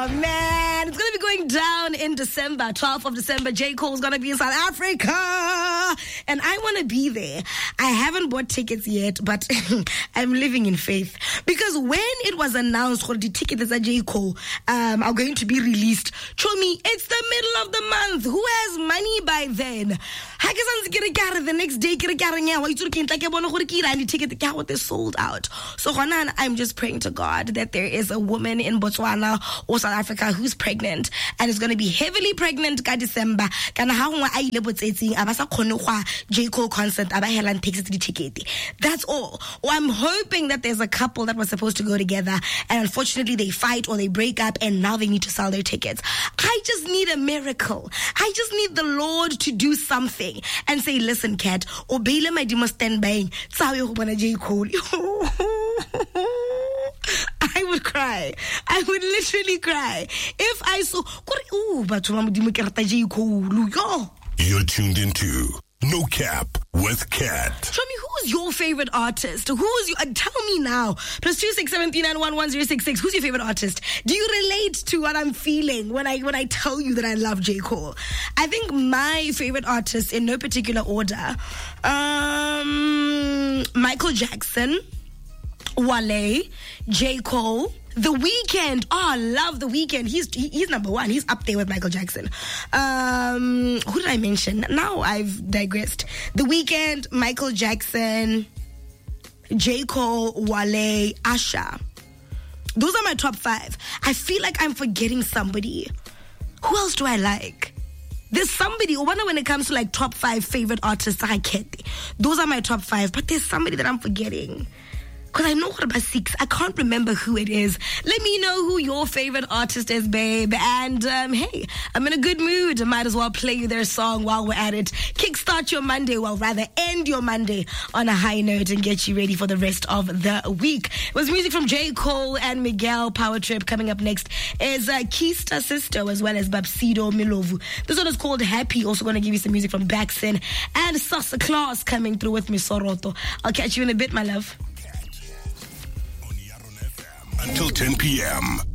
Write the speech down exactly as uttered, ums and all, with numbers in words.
Oh, man, it's going to be going down in December, twelfth of December. J. Cole's going to be in South Africa. And I want to be there. I haven't bought tickets yet, but I'm living in faith. Because when it was announced that the tickets of J. Cole um, are going to be released, show me, it's the middle of the month. Who has money by then? The next day, they're sold out. So I'm just praying to God that there is a woman in Botswana or South Africa who's pregnant and is going to be heavily pregnant by December. J. Cole concert, that's all. Or I'm hoping that there's a couple that was supposed to go together and unfortunately they fight or they break up and now they need to sell their tickets. I just need a miracle. I just need the Lord to do something and say, listen, Kat, obey my demo stand by. J. Cole. I would cry. I would literally cry if I saw. You're tuned into No Cap with Kat. Show me, who's your favorite artist? Who's your, uh, tell me now. Plus two six seven three nine one one zero six six. Who's your favorite artist? Do you relate to what I'm feeling when I when I tell you that I love J. Cole? I think my favorite artist, in no particular order, um, Michael Jackson, Wale, J. Cole, The Weeknd. Oh, I love The Weeknd. He's he, he's number one. He's up there with Michael Jackson. Um, who did I mention? Now I've digressed. The Weeknd, Michael Jackson, J. Cole, Wale, Usher. Those are my top five. I feel like I'm forgetting somebody. Who else do I like? There's somebody, I wonder when it comes to like top five favorite artists, I can't. Those are my top five, but there's somebody that I'm forgetting. Because I know what about six. I can't remember who it is. Let me know who your favorite artist is, babe. And, um, hey, I'm in a good mood. I might as well play you their song while we're at it. Kickstart your Monday, well, rather end your Monday on a high note and get you ready for the rest of the week. It was music from J. Cole and Miguel. Power Trip. Coming up next is uh, Kista Sisto as well as Babsido Milovu. This one is called Happy. Also going to give you some music from Baxin and Sasa Claus coming through with Misoroto. I'll catch you in a bit, my love. Until ten p.m.